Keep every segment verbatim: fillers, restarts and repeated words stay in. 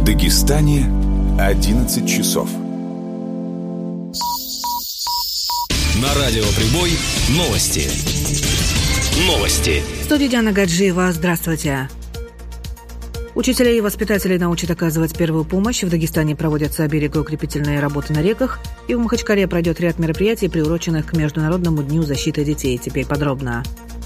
Дагестане одиннадцать часов. На радио «Прибой» новости. Новости. В студии Диана Гаджиева. Здравствуйте. Учителей и воспитателей научат оказывать первую помощь. В Дагестане проводятся берегоукрепительные работы на реках. И в Махачкале пройдет ряд мероприятий, приуроченных к Международному дню защиты детей. Теперь подробно.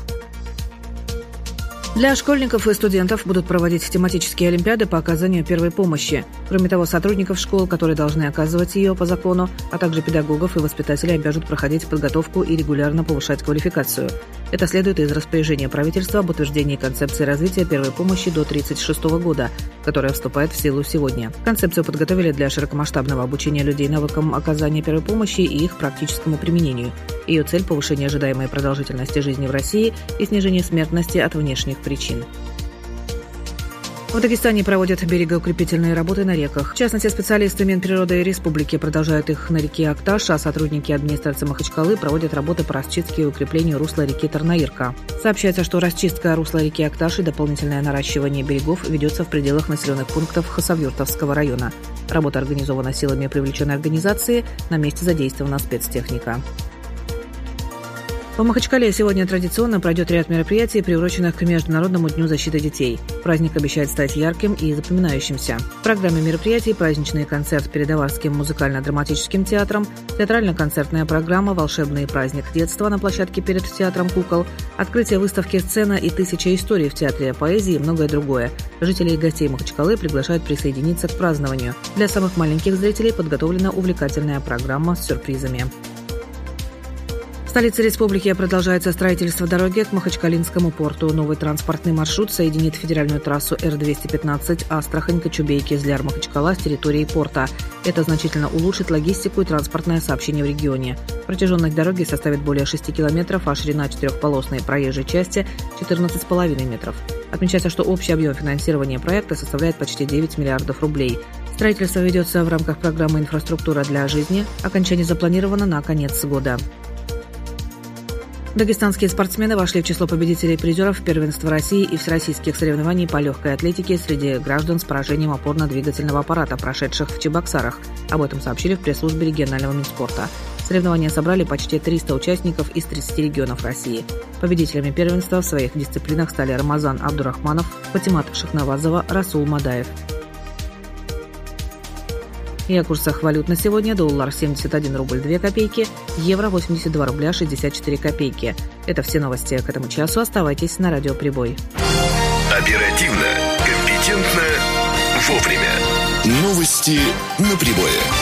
Для школьников и студентов будут проводить тематические олимпиады по оказанию первой помощи. Кроме того, сотрудников школ, которые должны оказывать ее по закону, а также педагогов и воспитателей обяжут проходить подготовку и регулярно повышать квалификацию. Это следует из распоряжения правительства об утверждении концепции развития первой помощи до тридцать шестого года, которая вступает в силу сегодня. Концепцию подготовили для широкомасштабного обучения людей навыкам оказания первой помощи и их практическому применению. Ее цель – повышение ожидаемой продолжительности жизни в России и снижение смертности от внешних причин. В Дагестане проводят берегоукрепительные работы на реках. В частности, специалисты Минприроды Республики продолжают их на реке Акташ, а сотрудники администрации Махачкалы проводят работы по расчистке и укреплению русла реки Тарнаирка. Сообщается, что расчистка русла реки Акташ и дополнительное наращивание берегов ведется в пределах населенных пунктов Хасавюртовского района. Работа организована силами привлеченной организации, на месте задействована спецтехника. В Махачкале сегодня традиционно пройдет ряд мероприятий, приуроченных к Международному дню защиты детей. Праздник обещает стать ярким и запоминающимся. В программе мероприятий праздничный концерт перед Аварским музыкально-драматическим театром, театрально-концертная программа «Волшебный праздник детства» на площадке перед театром кукол, открытие выставки «Сцена» и «Тысяча историй» в театре поэзии и многое другое. Жителей и гостей Махачкалы приглашают присоединиться к празднованию. Для самых маленьких зрителей подготовлена увлекательная программа с сюрпризами. В столице республики продолжается строительство дороги к Махачкалинскому порту. Новый транспортный маршрут соединит федеральную трассу Эр двести пятнадцать Астрахань-Кочубей-Кизляр-Махачкала с территорией порта. Это значительно улучшит логистику и транспортное сообщение в регионе. Протяженность дороги составит более шести километров, а ширина четырехполосной проезжей части – четырнадцать с половиной метров. Отмечается, что общий объем финансирования проекта составляет почти девять миллиардов рублей. Строительство ведется в рамках программы «Инфраструктура для жизни». Окончание запланировано на конец года. Дагестанские спортсмены вошли в число победителей и призеров первенства России и всероссийских соревнований по легкой атлетике среди граждан с поражением опорно-двигательного аппарата, прошедших в Чебоксарах. Об этом сообщили в пресс-службе регионального Минспорта. Соревнования собрали почти триста участников из тридцати регионов России. Победителями первенства в своих дисциплинах стали Рамазан Абдурахманов, Фатимат Шахнавазова, Расул Мадаев. И о курсах валют на сегодня. Доллар семьдесят один рубль две копейки, евро восемьдесят два рубля шестьдесят четыре копейки. Это все новости к этому часу. Оставайтесь на радио «Прибой». Оперативно, компетентно, вовремя. Новости на Прибое.